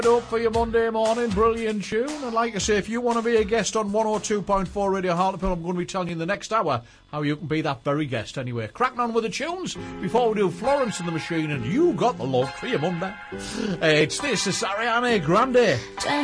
Up for your Monday morning, brilliant tune. And like I say, if you want to be a guest on 102.4 Radio Hartlepool, I'm going to be telling you in the next hour how you can be that very guest. Anyway, cracking on with the tunes before we do Florence and the Machine and You Got the Love for your Monday. It's this, it's Ariana Grande.